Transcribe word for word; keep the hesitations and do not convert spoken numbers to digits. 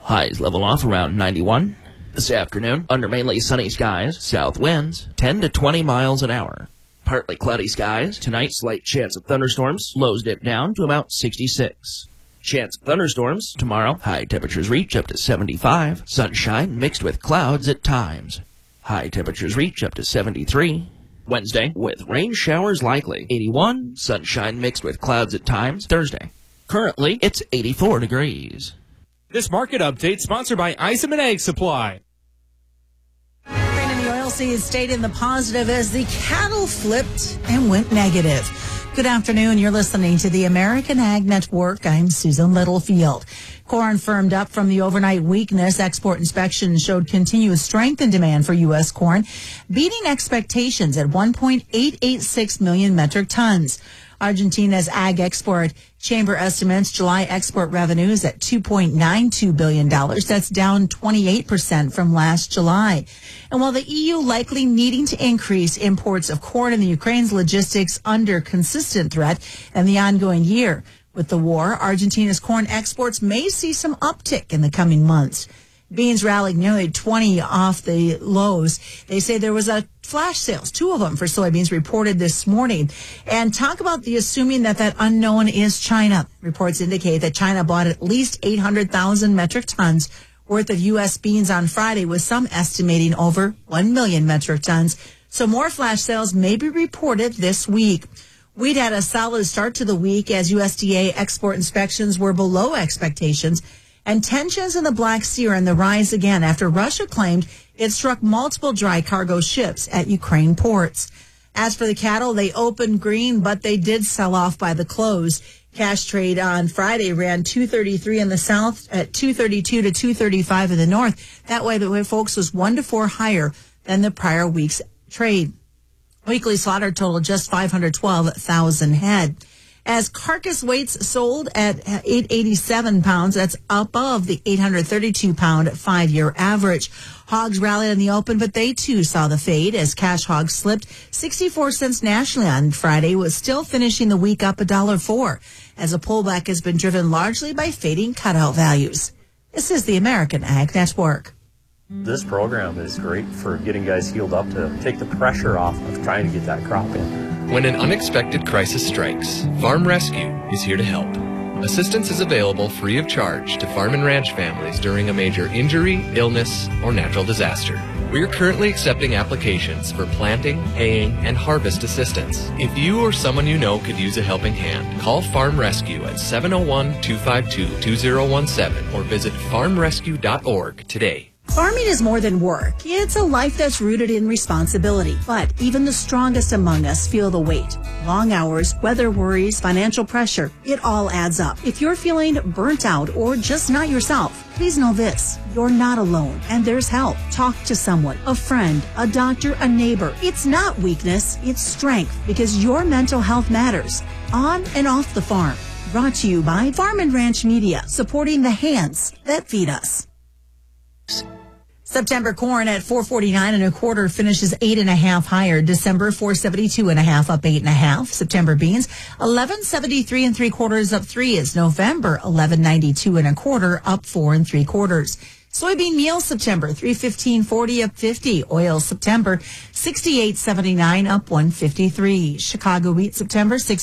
Highs level off around ninety-one. This afternoon, under mainly sunny skies, south winds, ten to twenty miles an hour. Partly cloudy skies. Tonight, slight chance of thunderstorms. Lows dip down to about sixty-six. Chance of thunderstorms. Tomorrow, high temperatures reach up to seventy-five. Sunshine mixed with clouds at times. High temperatures reach up to seventy-three. Wednesday, with rain showers likely. eighty-one. Sunshine mixed with clouds at times. Thursday. Currently, it's eighty-four degrees. This market update sponsored by Isom and Egg Supply. Grain in the oilseeds stayed in the positive as the cattle flipped and went negative. Good afternoon. You're listening to the American Ag Network. I'm Susan Littlefield. Corn firmed up from the overnight weakness. Export inspections showed continuous strength in demand for U S corn, beating expectations at one point eight eight six million metric tons. Argentina's Ag Export Chamber estimates July export revenues at two point nine two billion dollars. That's down twenty-eight percent from last July. And while the E U likely needing to increase imports of corn in the Ukraine's logistics under consistent threat in the ongoing year, with the war, Argentina's corn exports may see some uptick in the coming months. Beans rallied nearly twenty off the lows. They say there was a flash sales, two of them for soybeans reported this morning. And talk about the assuming that that unknown is China. Reports indicate that China bought at least eight hundred thousand metric tons worth of U S beans on Friday, with some estimating over one million metric tons. So more flash sales may be reported this week. Wheat had a solid start to the week as U S D A export inspections were below expectations. And tensions in the Black Sea are on the rise again after Russia claimed it struck multiple dry cargo ships at Ukraine ports. As for the cattle, they opened green, but they did sell off by the close. Cash trade on Friday ran two thirty-three in the south at two thirty-two to two thirty-five in the north. That way, the way folks was one to four higher than the prior week's trade. Weekly slaughter total just five hundred twelve thousand head. As carcass weights sold at eight eighty-seven pounds, that's above the eight hundred thirty-two pound five-year average. Hogs rallied in the open, but they too saw the fade as cash hogs slipped sixty-four cents nationally on Friday, was still finishing the week up one dollar four, as a pullback has been driven largely by fading cutout values. This is the American Ag Network. This program is great for getting guys healed up to take the pressure off of trying to get that crop in. When an unexpected crisis strikes, Farm Rescue is here to help. Assistance is available free of charge to farm and ranch families during a major injury, illness, or natural disaster. We are currently accepting applications for planting, haying, and harvest assistance. If you or someone you know could use a helping hand, call Farm Rescue at seven oh one, two five two, two oh one seven or visit farm rescue dot org today. Farming is more than work. It's a life that's rooted in responsibility. But even the strongest among us feel the weight. Long hours, weather worries, financial pressure, it all adds up. If you're feeling burnt out or just not yourself, please know this. You're not alone, and there's help. Talk to someone, a friend, a doctor, a neighbor. It's not weakness, it's strength, because your mental health matters, on and off the farm. Brought to you by Farm and Ranch Media, supporting the hands that feed us. September corn at four forty-nine and a quarter finishes eight and a half higher. December four seventy-two and a half up eight and a half. September beans eleven seventy-three and three quarters up three is November eleven ninety-two and a quarter up four and three quarters. Soybean meal September three fifteen forty up fifty. Oil September sixty-eight seventy-nine up one fifty-three. Chicago wheat September six